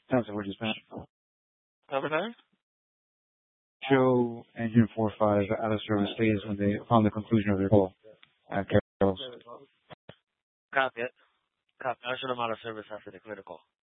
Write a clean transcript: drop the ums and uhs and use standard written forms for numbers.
Sounds like we're just Overtime? show engine 4-5 out of service stays upon the conclusion of their call at Carol's. Copy it. Copy. I should have out of service after the critical.